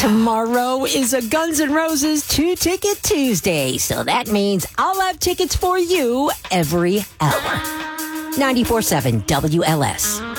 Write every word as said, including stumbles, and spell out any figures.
Tomorrow is a Guns N' Roses two-ticket Tuesday, so that means I'll have tickets for you every hour. ninety-four point seven W L S.